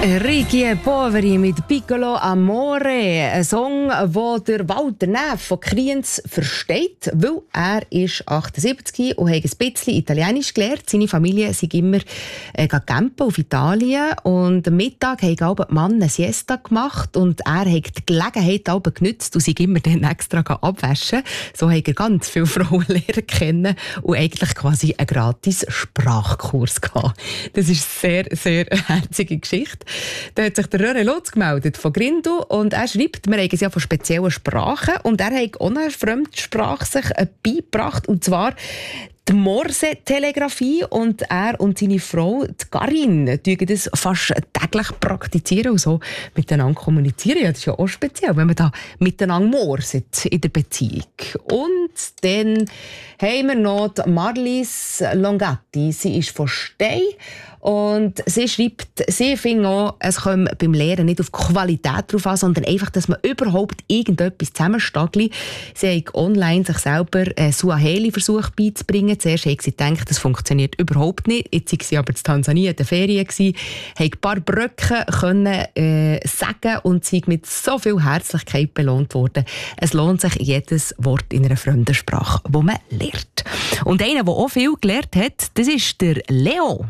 Ricchi Poveri mit Piccolo Amore, ein Song, den der Walter Neff von Kriens versteht, weil er ist 78 und hat ein bisschen Italienisch gelernt. Seine Familie sind immer campen auf Italien und am Mittag hat die Mann eine Siesta gemacht und er hat die Gelegenheit genutzt und sich immer dann extra abwaschen. So hat er ganz viele Frauen lernen kennen und eigentlich quasi einen gratis Sprachkurs gehabt. Das ist eine sehr, sehr herzige Geschichte. Da hat sich der Röre Lutz gemeldet von Grindu und er schreibt, wir haben es ja von speziellen Sprachen und er hat auch eine Fremdsprache sich beigebracht und zwar die Morse-Telegrafie und er und seine Frau, die Karin, tun das fast täglich praktizieren und so miteinander kommunizieren. Ja, das ist ja auch speziell, wenn man da miteinander morset in der Beziehung. Und dann haben wir noch die Marlies Longatti. Sie ist von Stein und sie schreibt, sie findet auch, es kommt beim Lehren nicht auf die Qualität drauf an, sondern einfach, dass man überhaupt irgendetwas zusammenstagelt. Sie hat online sich selber Suaheli versucht beizubringen. Zuerst hat sie gedacht, das funktioniert überhaupt nicht. Jetzt war sie aber in Tansania in den Ferien, hat ein paar Brücken können sagen und sie mit so viel Herzlichkeit belohnt worden. Es lohnt sich jedes Wort in einer fremden Sprache, das man lernt. Und einer, der auch viel gelernt hat, das ist der Leo.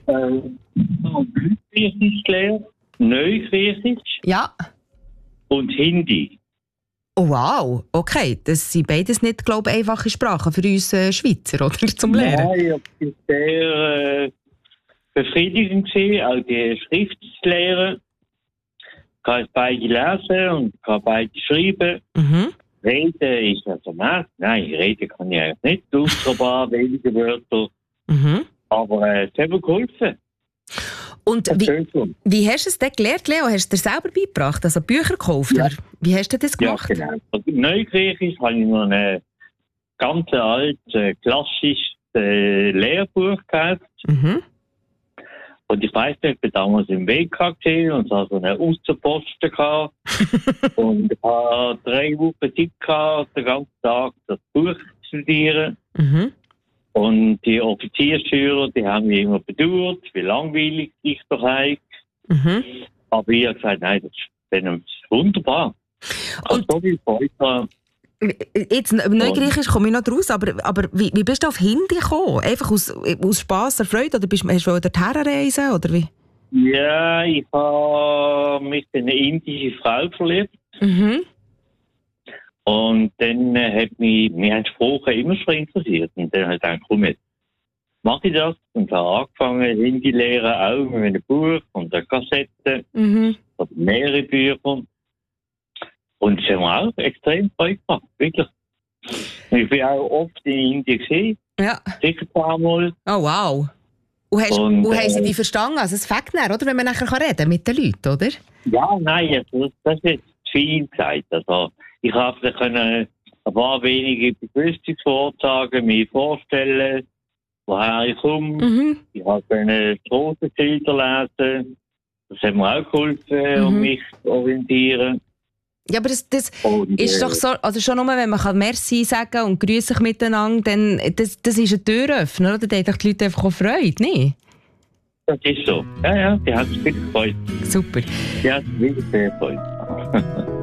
Griechisch gelernt, Neugriechisch und Hindi. Oh, wow, okay. Das sind beides nicht, glaube ich, einfache Sprachen für uns Schweizer, oder? Zum Lernen. Nein, es war sehr befriedigend, auch die Schrift zu lernen. Ich kann beide lesen und kann beide schreiben. Mhm. Reden ist also nein, reden kann ich eigentlich nicht, außer ein paar wenige Wörter. Mhm. Aber es hat mir geholfen. Und wie hast du es denn gelernt, Leo? Hast du dir selber beigebracht, also Bücher gekauft? Ja. Oder wie hast du das gemacht? Ja, genau. Also, Neugriechisch habe ich noch ein ganz altes, klassisches Lehrbuch gekauft. Mhm. Und ich weiss nicht, ich war damals im WK gesehen und es hatte so eine Außenposten gehabt. Und ich hatte 3 Wochen Zeit gehabt, den ganzen Tag das Buch zu studieren. Mhm. Und die Offiziersführer, die haben mich immer bedauert, wie langweilig ich doch eigentlich. Mhm. Aber ich habe gesagt, nein, das ist wunderbar. Und so viel Freude. Jetzt, Neugriechisch komme ich noch draus, aber wie bist du auf Hindi gekommen? Einfach aus Spass, Freude? Oder hast du dorthin reisen? Oder wie? Ja, ich habe mich in eine indische Frau verliebt. Mhm. Und dann hat mich Sprache immer schon interessiert. Und dann habe ich gedacht, komm jetzt, mache ich das. Und habe angefangen, Hindi zu lernen, auch mit einem Buch und einer Kassette. Mhm. Oder mehrere Bücher. Und es hat mir auch extrem Freude gemacht, wirklich. Ich bin auch oft in Indien gesehen. Ja. Sicher ein paar Mal. Oh, wow. Und haben sie dich verstanden? Also es fängt dann, oder? Wenn man nachher reden kann mit den Leuten, oder? Ja, nein, das ist viel Zeit. Also, ich konnte ein paar wenige Begrüßungsworte sagen, mich vorstellen, woher ich komme. Mhm. Ich konnte Straßenschilder lesen. Das hat mir auch geholfen, um mich zu orientieren. Ja, aber das ist doch so, also schon nur, wenn man Merci sagen und grüßen sich miteinander, dann, das ist ein Türöffner, oder? Da haben die Leute einfach auch Freude, nicht? Das ist so. Ja, die haben sich wirklich gefreut. Super. Die haben sich wirklich sehr gefreut.